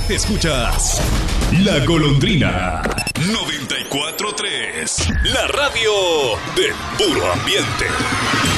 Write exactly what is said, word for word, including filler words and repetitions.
Escuchas La Golondrina noventa y cuatro punto tres, la radio del puro ambiente.